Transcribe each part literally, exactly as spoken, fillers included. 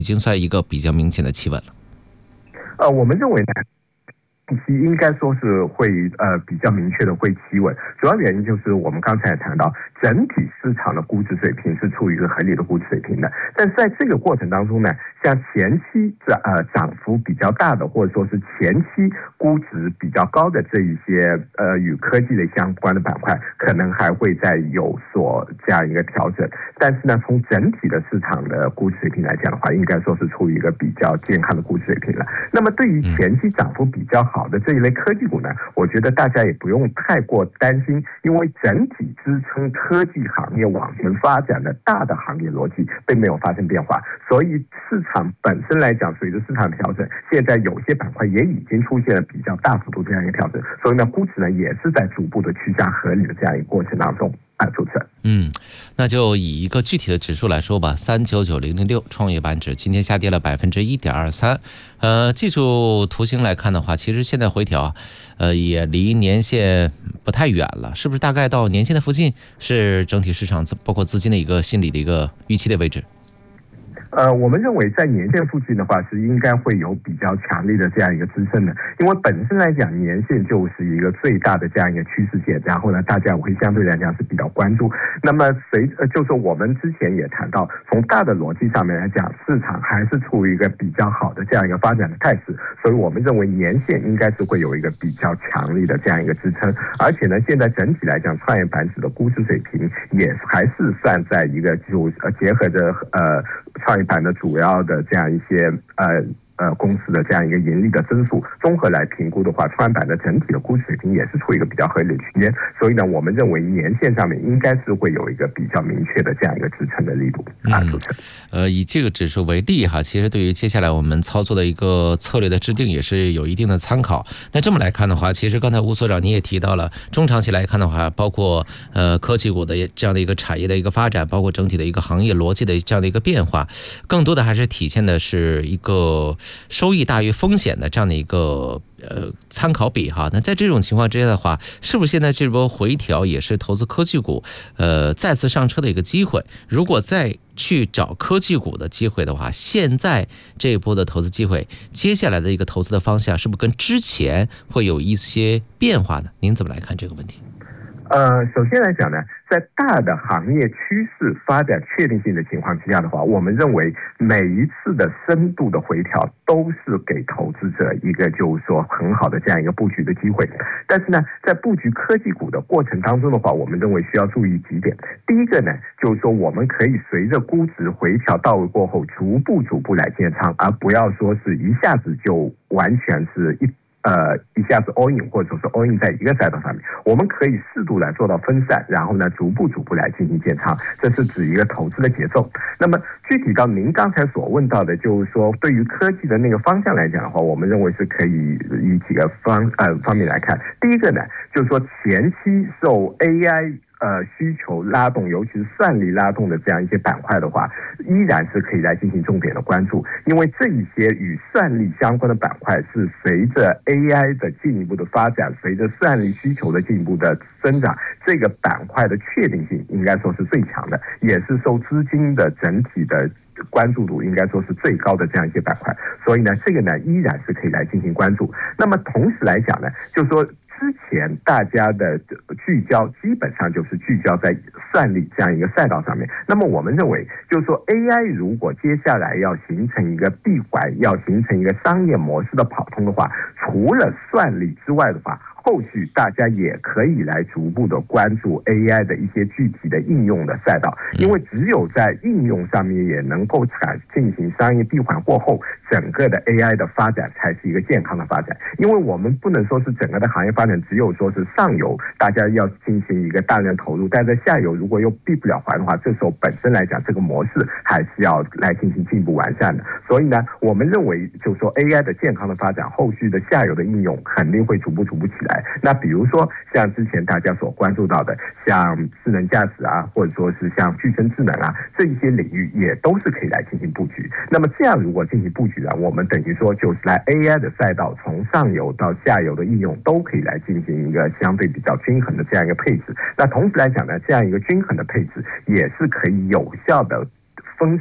已经算一个比较明显的企稳了。 呃，我们认为呢，其应该说是会呃比较明确的会企稳，主要原因就是我们刚才也谈到，整体市场的估值水平是处于一个合理的估值水平的，但是在这个过程当中呢，像前期涨呃涨幅比较大的，或者说是前期估值比较高的这一些呃与科技类相关的板块，可能还会再有所这样一个调整，但是呢，从整体的市场的估值水平来讲的话，应该说是处于一个比较健康的估值水平了。那么对于前期涨幅比较好的这一类科技股呢，我觉得大家也不用太过担心，因为整体支撑科技行业往前发展的大的行业逻辑并没有发生变化，所以市场本身来讲，随着市场调整，现在有些板块也已经出现了比较大幅度这样一个调整，所以呢，估值呢也是在逐步的趋向合理的这样一个过程当中。主持人， 嗯，那就以一个具体的指数来说吧，三九九零零六创业板指今天下跌了百分之一点二三。呃，技术图形来看的话，其实现在回调，呃，也离年线不太远了，是不是？大概到年线的附近，是整体市场包括资金的一个心理的一个预期的位置。 呃，我们认为在年线附近的话，是应该会有比较强力的这样一个支撑的，因为本身来讲，年线就是一个最大的这样一个趋势线，然后呢，大家会相对来讲是比较关注。那么随呃，就是我们之前也谈到，从大的逻辑上面来讲，市场还是处于一个比较好的这样一个发展的态势，所以我们认为年线应该是会有一个比较强力的这样一个支撑。而且呢，现在整体来讲，创业板指的估值水平也还是算在一个就呃结合着呃创业板的主要的这样一些呃呃公司的这样一个盈利的增速，综合来评估的话，创业板的整体的估值水平也是处于一个比较合理的区间，所以呢，我们认为年线上面应该是会有一个比较明确的这样一个支撑的力度啊。 嗯，呃，以这个指数为例哈，其实对于接下来我们操作的一个策略的制定也是有一定的参考。那这么来看的话，其实刚才吴所长你也提到了，中长期来看的话，包括呃科技股的这样的一个产业的一个发展，包括整体的一个行业逻辑的这样的一个变化，更多的还是体现的是一个收益大于风险的这样的一个呃参考比哈。那在这种情况之下的话，是不是现在这波回调也是投资科技股呃再次上车的一个机会？如果再去找科技股的机会的话，现在这一波的投资机会，接下来的一个投资的方向是不是跟之前会有一些变化呢？您怎么来看这个问题？ 呃，首先来讲呢，在大的行业趋势发展确定性的情况之下的话，我们认为每一次的深度的回调都是给投资者一个就是说很好的这样一个布局的机会。但是呢，在布局科技股的过程当中的话，我们认为需要注意几点。第一个呢，就是说我们可以随着估值回调到位过后，逐步逐步来建仓，而不要说是一下子就完全是一。呃，一下子 all in 或者说是 all in 在一个赛道上面，我们可以适度来做到分散，然后呢，逐步逐步来进行建仓，这是指一个投资的节奏。那么具体到您刚才所问到的，就是说对于科技的那个方向来讲的话，我们认为是可以以几个方呃方面来看。第一个呢，就是说前期受 A I。呃，需求拉动，尤其是算力拉动的这样一些板块的话，依然是可以来进行重点的关注，因为这一些与算力相关的板块是随着 A I 的进一步的发展，随着算力需求的进一步的增长，这个板块的确定性应该说是最强的，也是受资金的整体的关注度应该说是最高的这样一些板块，所以呢，这个呢依然是可以来进行关注。那么同时来讲呢，就是说。之前大家的聚焦基本上就是聚焦在算力这样一个赛道上面。那么我们认为，就是说 A I 如果接下来要形成一个闭环，要形成一个商业模式的跑通的话，除了算力之外的话，后续大家也可以来逐步的关注 A I 的一些具体的应用的赛道，因为只有在应用上面也能够产进行商业闭环过后，整个的 A I 的发展才是一个健康的发展。因为我们不能说是整个的行业发展只有说是上游大家要进行一个大量投入，但在下游如果又闭不了环的话，这时候本身来讲这个模式还是要来进行进一步完善的。所以呢，我们认为就是说 A I 的健康的发展，后续的下游的应用肯定会逐步逐步起来。那比如说像之前大家所关注到的像智能驾驶啊，或者说是像具身智能啊，这一些领域也都是可以来进行布局。那么这样如果进行布局啊，我们等于说就是来 A I 的赛道从上游到下游的应用都可以来进行一个相对比较均衡的这样一个配置。那同时来讲呢，这样一个均衡的配置也是可以有效的分散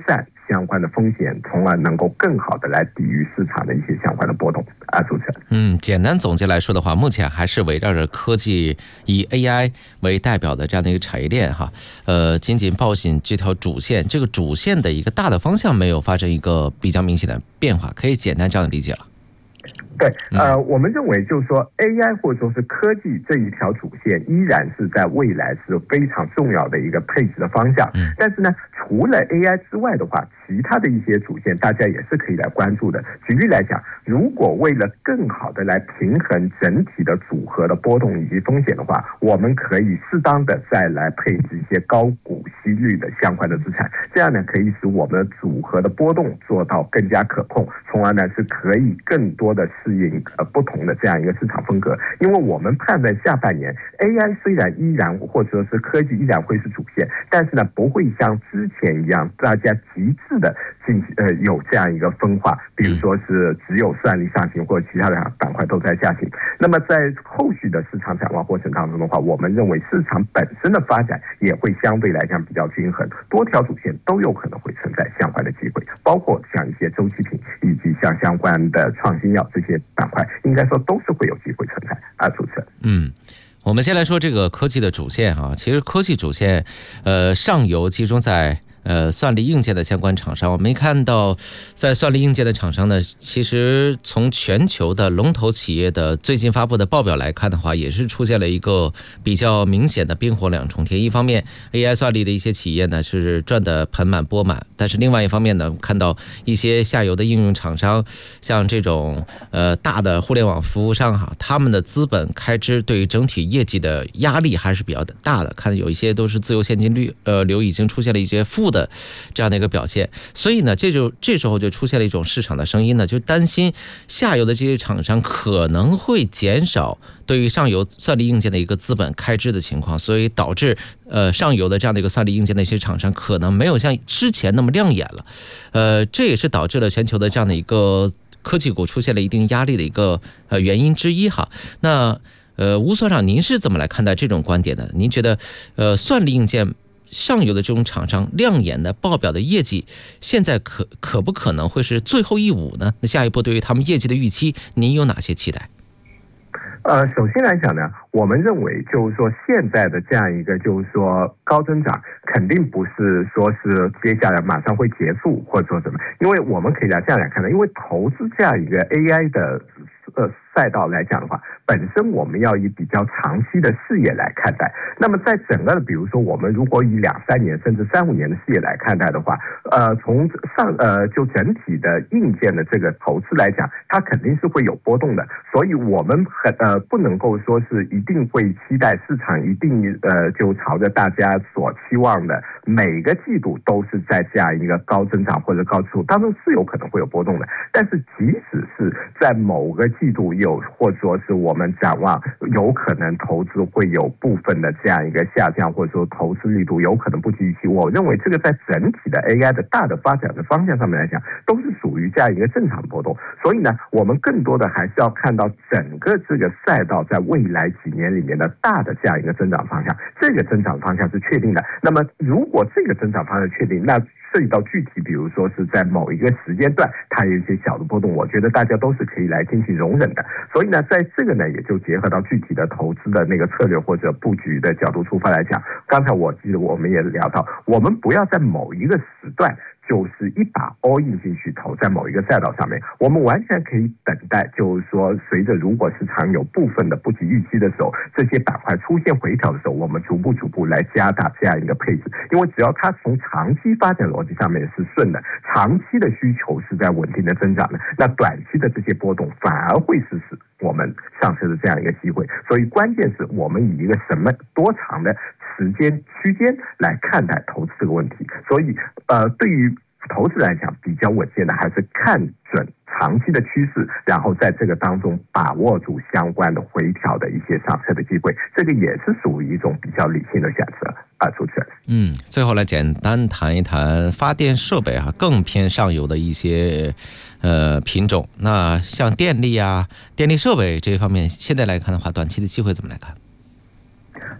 相关的风险，从而能够更好的来抵御市场的一些相关的波动啊。主持人， 嗯，简单总结来说的话，目前还是围绕着科技以 A I 为代表的这样的一个产业链哈，呃，紧紧抱紧这条主线，这个主线的一个大的方向没有发生一个比较明显的变化，可以简单这样的理解了。 对，呃，我们认为就是说 A I 或者说是科技这一条主线依然是在未来是非常重要的一个配置的方向。嗯，但是呢，除了 A I 之外的话，其他的一些主线大家也是可以来关注的。举例来讲，如果为了更好的来平衡整体的组合的波动以及风险的话，我们可以适当的再来配置一些高股息率的相关的资产，这样呢可以使我们的组合的波动做到更加可控，从而呢是可以更多的适应呃不同的这样一个市场风格。因为我们判断下半年 A I 虽然依然或者是科技依然会是主线，但是呢不会像之前一样大家极致的进行呃有这样一个分化，比如说是只有算力上行或者其他的板块都在下行。那么在后续的市场展望过程当中的话，我们认为市场本身的发展也会相对来讲比较均衡，多条主线都有可能会存在相关的机会，包括像一些周期品以及像相关的创新药这些板块，应该说都是会有机会存在啊。主持人， 嗯。我们先来说这个科技的主线啊，其实科技主线，呃，上游集中在呃算力硬件的相关厂商。我们看到，在算力硬件的厂商呢，其实从全球的龙头企业的最近发布的报表来看的话，也是出现了一个比较明显的冰火两重天。一方面 A I 算力的一些企业呢是赚得盆满钵满，但是另外一方面呢，看到一些下游的应用厂商，像这种呃大的互联网服务商哈，他们的资本开支对于整体业绩的压力还是比较大的，看有一些都是自由现金率呃流已经出现了一些负的这样的一个表现。所以呢，这就这时候就出现了一种市场的声音呢，就担心下游的这些厂商可能会减少对于上游算力硬件的一个资本开支的情况，所以导致呃上游的这样的一个算力硬件的一些厂商可能没有像之前那么亮眼了，呃，这也是导致了全球的这样的一个科技股出现了一定压力的一个呃原因之一哈。那呃，吴所长，您是怎么来看待这种观点的？您觉得呃算力硬件上游的这种厂商亮眼的报表的业绩，现在可可不可能会是最后一舞呢？那下一步对于他们业绩的预期，您有哪些期待？ 呃，首先来讲呢，我们认为就是说现在的这样一个就是说高增长，肯定不是说是接下来马上会结束或者说什么，因为我们可以来这样来看的，因为投资这样一个 A I 的呃赛道来讲的话，本身我们要以比较长期的视野来看待。那么在整个的，比如说我们如果以两三年甚至三五年的视野来看待的话，呃，从上呃就整体的硬件的这个投资来讲，它肯定是会有波动的。所以我们很呃不能够说是一定会期待市场一定呃就朝着大家所期望的每个季度都是在这样一个高增长或者高指数当中是有可能会有波动的。但是即使是在某个季度有或者说是我们展望有可能投资会有部分的这样一个下降，或者说投资力度有可能不及预期，我认为这个在整体的 A I 的大的发展的方向上面来讲，都是属于这样一个正常波动。所以呢，我们更多的还是要看到整个这个赛道在未来几年里面的大的这样一个增长方向，这个增长方向是确定的。那么如果这个增长方向确定，那涉及到具体，比如说是在某一个时间段它有一些小的波动，我觉得大家都是可以来进行容忍的。所以呢，在这个呢也就结合到具体的投资的那个策略或者布局的角度出发来讲，刚才我记得我们也聊到，我们不要在某一个时段就是一把 all in 进去投在某一个赛道上面，我们完全可以等待，就是说随着如果市场有部分的不及预期的时候，这些板块出现回调的时候，我们逐步逐步来加大这样一个配置。因为只要它从长期发展逻辑上面是顺的，长期的需求是在稳定的增长的，那短期的这些波动反而会是使我们上车的这样一个机会。所以关键是我们以一个什么多长的时间区间来看待投资这个问题。所以呃，对于投资来讲，比较稳健的还是看准长期的趋势，然后在这个当中把握住相关的回调的一些上车的机会，这个也是属于一种比较理性的选择啊。主持人， 嗯，最后来简单谈一谈发电设备啊，更偏上游的一些呃品种。那像电力啊、电力设备这一方面，现在来看的话，短期的机会怎么来看？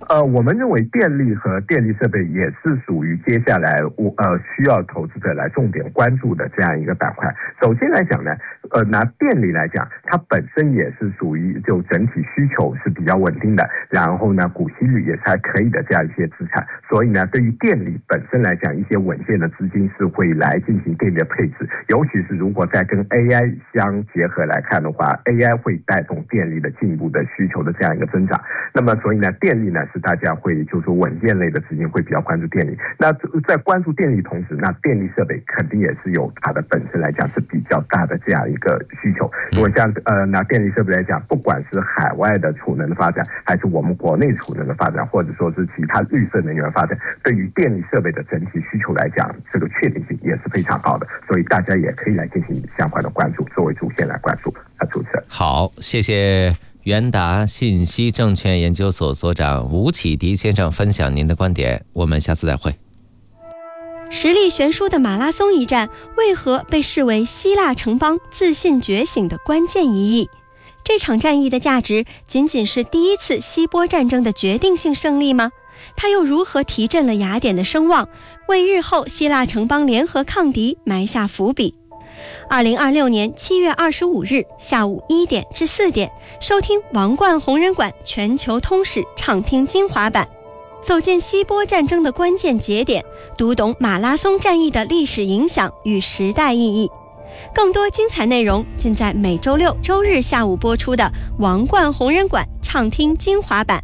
呃，我们认为电力和电力设备也是属于接下来我呃需要投资者来重点关注的这样一个板块。首先来讲呢，呃，拿电力来讲，它本身也是属于就整体需求是比较稳定的，然后呢，股息率也是还可以的这样一些资产。所以呢，对于电力本身来讲，一些稳健的资金是会来进行电力的配置，尤其是如果再跟 A I 相结合来看的话 ，A I 会带动电力的进一步的需求的这样一个增长。那么，所以呢，电力呢是大家会就是说稳健类的资金会比较关注电力。那在关注电力同时，那电力设备肯定也是有它的本身来讲是比较大的这样一个需求。如果像呃拿电力设备来讲，不管是海外的储能的发展，还是我们国内储能的发展，或者说是其他绿色能源发展，对于电力设备的整体需求来讲，这个确定性也是非常高的。所以大家也可以来进行相关的关注，作为主线来关注。啊，主持人， 好，谢谢。元达信息证券研究所所长吴启迪先生分享您的观点，我们下次再会。 实力悬殊的马拉松一战为何被视为希腊城邦自信觉醒的关键一役？这场战役的价值仅仅是第一次希波战争的决定性胜利吗？它又如何提振了雅典的声望，为日后希腊城邦联合抗敌埋下伏笔？二零二六年七月二十五日下午一点至四点，收听王冠红人馆全球通史畅听精华版，走进希波战争的关键节点，读懂马拉松战役的历史影响与时代意义。更多精彩内容尽在每周六周日下午播出的王冠红人馆畅听精华版。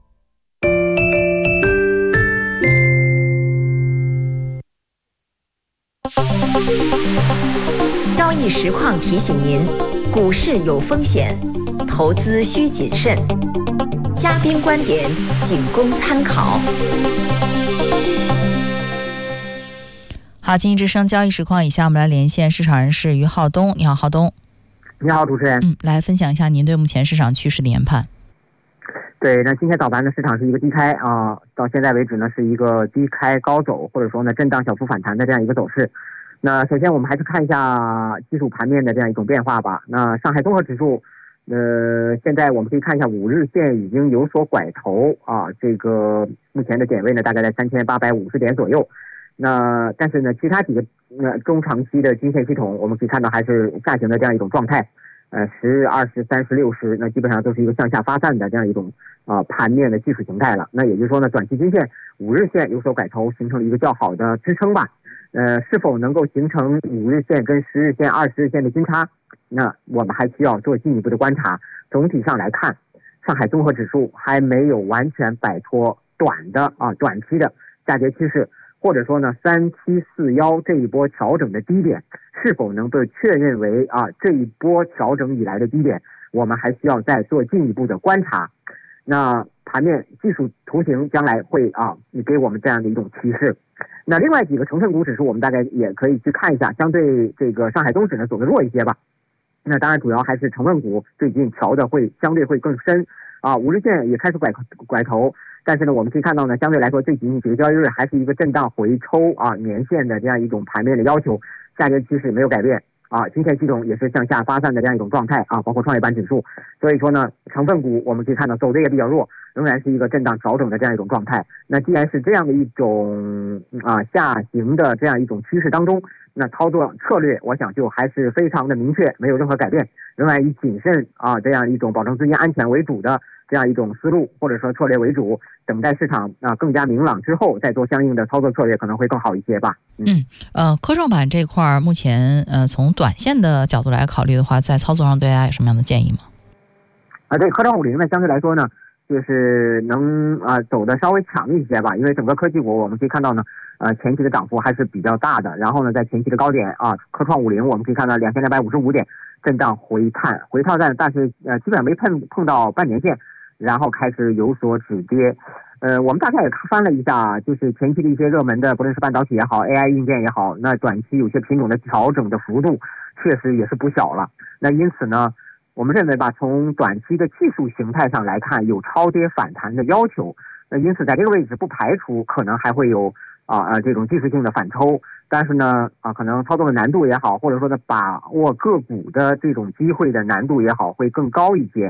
交易实况提醒您，股市有风险，投资需谨慎。嘉宾观点仅供参考。 好，经济之声交易实况，以下我们来连线市场人士于浩东。你好，浩东。 你好，主持人。 嗯，来分享一下您对目前市场趋势的研判。 对，那今天早盘的市场是一个低开啊，到现在为止呢是一个低开高走，或者说呢震荡小幅反弹的这样一个走势。那首先我们还是看一下技术盘面的这样一种变化吧。那上海综合指数，呃，现在我们可以看一下五日线已经有所拐头啊，这个目前的点位呢大概在三千八百五十点左右。那但是呢，其他几个呃中长期的均线系统，我们可以看到还是下行的这样一种状态。呃，十、二十、三十、六十，那基本上都是一个向下发散的这样一种啊、呃、盘面的技术形态了。那也就是说呢，短期均线五日线有所拐头，形成了一个较好的支撑吧。呃，是否能够形成五日线跟十日线、二十日线的金叉？那我们还需要做进一步的观察。总体上来看，上海综合指数还没有完全摆脱短的啊短期的下跌趋势，或者说呢三七四幺这一波调整的低点是否能被确认为啊这一波调整以来的低点，我们还需要再做进一步的观察。那盘面技术图形将来会啊给我们这样的一种提示。那另外几个成分股指数我们大概也可以去看一下，相对这个上海综指呢走得弱一些吧。那当然主要还是成分股最近调的会相对会更深啊，五日线也开始拐拐头，但是呢我们可以看到呢，相对来说最近几个交易日还是一个震荡回抽啊年线的这样一种盘面的要求，下跌趋势没有改变啊，均线系统也是向下发散的这样一种状态啊，包括创业板指数。所以说呢，成分股我们可以看到走的也比较弱，仍然是一个震荡调整的这样一种状态。那既然是这样的一种啊下行的这样一种趋势当中，那操作策略我想就还是非常的明确，没有任何改变，仍然以谨慎啊这样一种保证资金安全为主的这样一种思路或者说策略为主，等待市场啊更加明朗之后再做相应的操作策略可能会更好一些吧。 嗯，嗯呃，科创板这块目前呃从短线的角度来考虑的话，在操作上对大家有什么样的建议吗？ 啊，对，科创五零呢相对来说呢就是能啊、呃、走的稍微强一些吧，因为整个科技股我们可以看到呢，呃前期的涨幅还是比较大的，然后呢在前期的高点啊，科创五零我们可以看到两千两百五十五点震荡回探回探但但是呃基本上没碰碰到半年线，然后开始有所止跌。呃，我们大概也翻了一下，就是前期的一些热门的，不论是半导体也好 ，A I 硬件也好，那短期有些品种的调整的幅度确实也是不小了。那因此呢，我们认为吧，从短期的技术形态上来看，有超跌反弹的要求。那因此在这个位置不排除可能还会有啊啊、呃、这种技术性的反抽，但是呢啊可能操作的难度也好，或者说呢把握个股的这种机会的难度也好，会更高一些。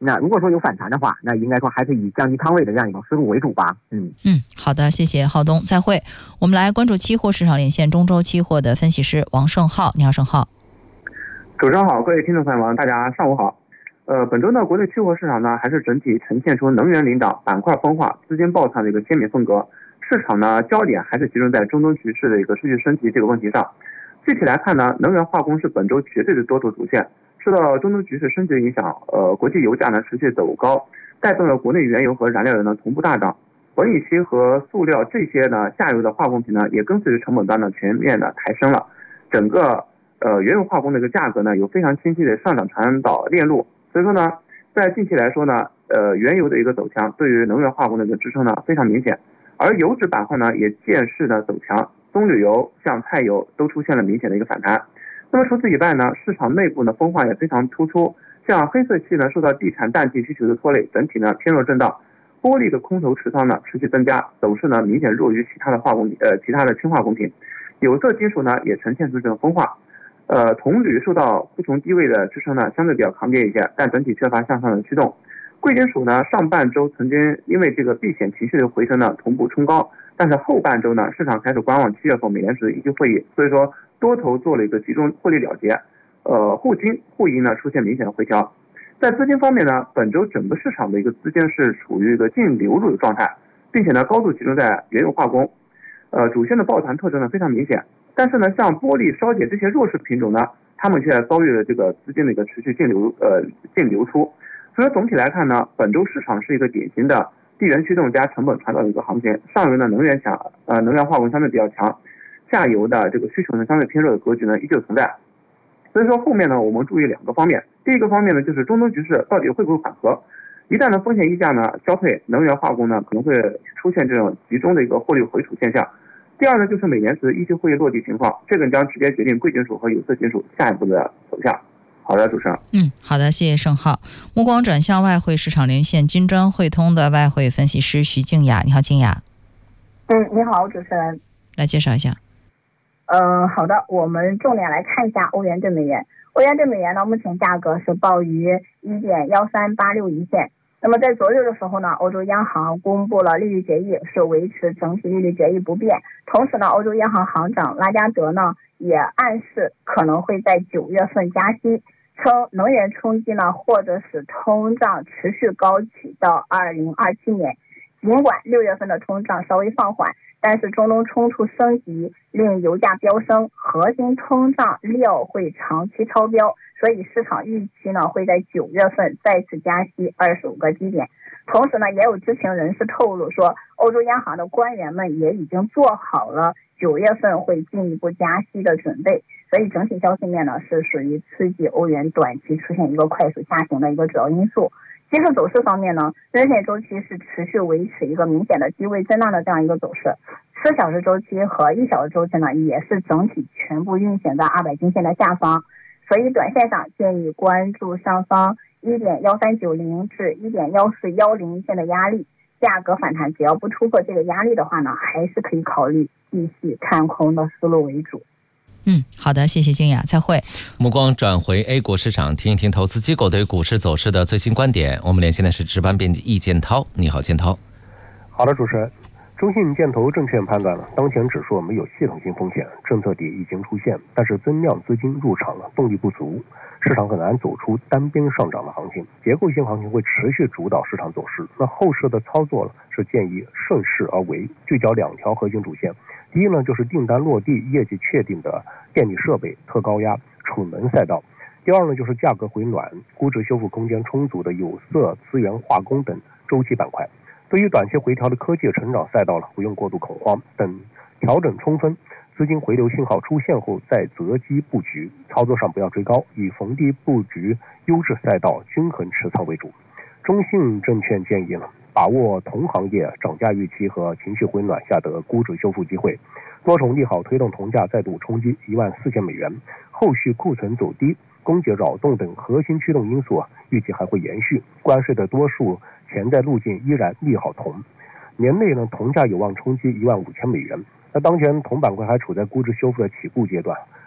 那如果说有反弹的话，那应该说还是以降低仓位的这样一种思路为主吧。嗯嗯，好的，谢谢浩东，再会。我们来关注期货市场连线中州期货的分析师王胜浩，你好，胜浩。 主持人好，各位听众朋友们，大家上午好。呃，本周呢，国内期货市场呢还是整体呈现出能源领涨、板块分化、资金爆仓的一个鲜明风格。市场呢焦点还是集中在中东局势的一个持续升级这个问题上。具体来看呢，能源化工是本周绝对的多头主线。受到中东局势升级的影响，呃，国际油价呢持续走高，带动了国内原油和燃料油呢同步大涨。苯乙烯和塑料这些呢下游的化工品呢也跟随着成本端呢全面的抬升了。整个呃原油化工的一个价格呢有非常清晰的上涨传导链路。所以说呢，在近期来说呢，呃，原油的一个走强对于能源化工的一个支撑呢非常明显，而油脂板块呢也渐势的走强，棕榈油、像菜油都出现了明显的一个反弹。那么除此以外呢，市场内部呢分化也非常突出，像黑色系呢受到地产淡季需求的拖累，整体呢偏弱震荡，玻璃的空头持仓呢持续增加，走势呢明显弱于其他的化工呃其他的轻化工品，有色金属呢也呈现出这种分化。呃，铜铝受到不同低位的支撑呢，相对比较抗跌一些，但整体缺乏向上的驱动。贵金属呢，上半周曾经因为这个避险情绪的回升呢，同步冲高，但是后半周呢，市场开始观望七月份美联储的议息会议，所以说多头做了一个集中获利了结。呃，沪金、沪银呢出现明显的回调。在资金方面呢，本周整个市场的一个资金是处于一个净流入的状态，并且呢高度集中在原油化工，呃，主线的抱团特征呢非常明显。但是呢，像玻璃、烧碱这些弱势品种呢，他们却遭遇了这个资金的一个持续净流呃净流出。所以总体来看呢，本周市场是一个典型的地缘驱动加成本传导的一个行情。上游的能源强，呃能源化工相对比较强，下游的这个需求呢相对偏弱的格局呢依旧存在。所以说后面呢，我们注意两个方面。第一个方面呢，就是中东局势到底会不会缓和？一旦呢风险溢价呢消退，能源化工呢可能会出现这种集中的一个获利回吐现象。第二呢，就是美联储的议息会议落地情况，这个将直接决定贵金属和有色金属下一步的走向。好的，主持人。 嗯，好的，谢谢盛浩。目光转向外汇市场连线金砖汇通的外汇分析师徐静雅，你好，静雅。 嗯，你好，主持人。 来介绍一下。 嗯，好的，我们重点来看一下欧元对美元。欧元对美元呢，目前价格是报于 一点一三八六一线。那么在昨日的时候呢，欧洲央行公布了利率决议，是维持整体利率决议不变。同时呢，欧洲央行行长拉加德呢也暗示可能会在九月份加息，称能源冲击呢或者使通胀持续高企到二零二七年。尽管六月份的通胀稍微放缓，但是中东冲突升级令油价飙升，核心通胀料会长期超标，所以市场预期呢会在九月份再次加息二十五个基点。同时呢，也有知情人士透露说，欧洲央行的官员们也已经做好了九月份会进一步加息的准备。所以整体消息面呢是属于刺激欧元短期出现一个快速下行的一个主要因素。技术走势方面呢，日线周期是持续维持一个明显的低位震荡的这样一个走势，四小时周期和一小时周期呢也是整体全部运行在二百均线的下方，所以短线上建议关注上方 一点一三九零 至 一点一四一零 线的压力，价格反弹只要不突破这个压力的话呢，还是可以考虑继续看空的思路为主。 嗯，好的，谢谢静雅，再会。 目光转回 A 股市场，听一听投资机构对股市走势的最新观点。我们连线的是值班编辑易建涛，你好，建涛。 好的，主持人。中信建投证券判断了，当前指数没有系统性风险，政策底已经出现，但是增量资金入场了，动力不足，市场很难走出单边上涨的行情，结构性行情会持续主导市场走势。那后市的操作呢，是建议顺势而为，聚焦两条核心主线。第一呢，就是订单落地、业绩确定的电力设备、特高压、储能赛道；第二呢，就是价格回暖、估值修复空间充足的有色、资源、化工等周期板块。对于短期回调的科技成长赛道了，不用过度恐慌，等调整充分、资金回流信号出现后再择机布局。操作上不要追高，以逢低布局优质赛道，均衡持仓为主。中信证券建议呢，把握同行业涨价预期和情绪回暖下的估值修复机会，多重利好推动铜价再度冲击一万四千美元，后续库存走低、供给扰动等核心驱动因素啊，预计还会延续。关税的多数潜在路径依然利好铜，年内呢，铜价有望冲击一万五千美元。那当前铜板块还处在估值修复的起步阶段，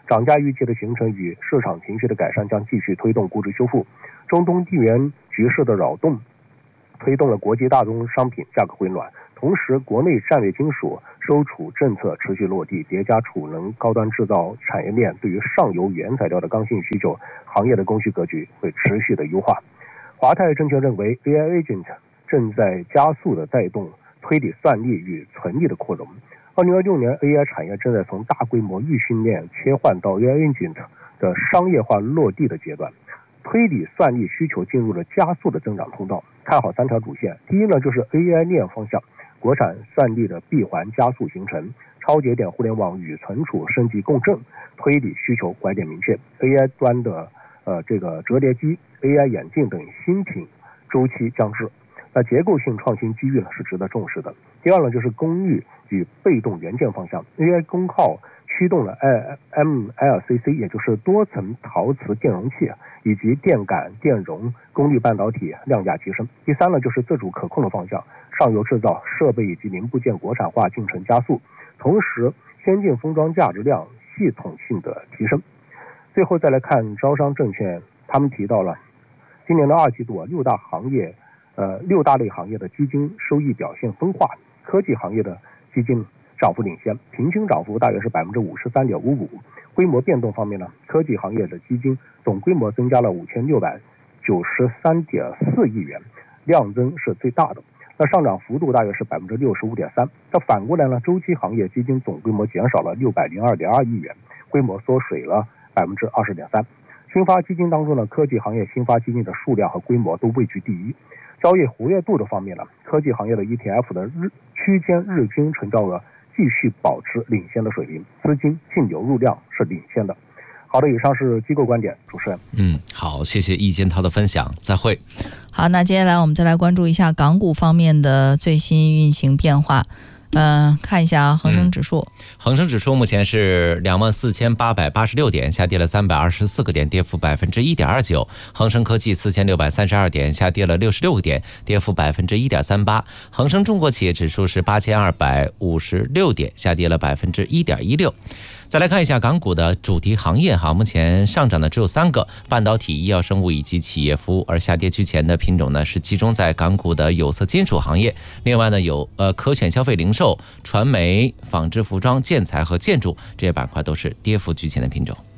涨价预期的形成与市场情绪的改善将继续推动估值修复。中东地缘局势的扰动推动了国际大宗商品价格回暖，同时国内战略金属收储政策持续落地，叠加储能高端制造产业链对于上游原材料的刚性需求，行业的供需格局会持续的优化。华泰证券认为 A I Agent 正在加速的带动推理算力与存力的扩容。二零二六年 A I 产业正在从大规模预训练切换到 A I Agent 的商业化落地的阶段，推理算力需求进入了加速的增长通道。看好三条主线，第一呢就是 A I 链方向，国产算力的闭环加速形成，超节点互联网与存储升级共振，推理需求拐点明确。 A I 端的呃这个折叠机、A I 眼镜等新品周期将至，那结构性创新机遇呢是值得重视的。第二呢就是功率与被动元件方向， A I 功耗驱动了 M L C C， 也就是多层陶瓷电容器以及电感、电容、功率半导体量价提升。第三呢就是自主可控的方向，上游制造、设备以及零部件国产化进程加速，同时先进封装价值量系统性的提升。最后再来看招商证券，他们提到了今年的二季度啊，六大行业呃六大类行业的基金收益表现分化，科技行业的基金涨幅领先，平均涨幅大约是百分之五十三点五五。规模变动方面呢，科技行业的基金总规模增加了五千六百九十三点四亿元，量增是最大的。那上涨幅度大约是百分之六十五点三。那反过来呢，周期行业基金总规模减少了六百零二点二亿元，规模缩水了百分之二十点三。新发基金当中呢，科技行业新发基金的数量和规模都位居第一。交易活跃度的方面呢，科技行业的 E T F 的日区间日均成交额继续保持领先的水平，资金净流入量是领先的。好的，以上是机构观点，主持人。 嗯，好，谢谢易建涛的分享，再会。 好，那接下来我们再来关注一下港股方面的最新运行变化。嗯、呃，看一下恒生指数、嗯， 恒生指数目前是两万四千八百八十六点，下跌了三百二十四个点，跌幅百分之一点二九。恒生科技四千六百三十二点，下跌了六十六个点，跌幅百分之一点三八。恒生中国企业指数是八千二百五十六点，下跌了百分之一点一六。再来看一下港股的主题行业哈，目前上涨的只有三个：半导体、医药生物以及企业服务，而下跌居前的品种呢是集中在港股的有色金属行业。另外呢有呃可选消费零售、传媒、纺织服装、建材和建筑这些板块都是跌幅居前的品种。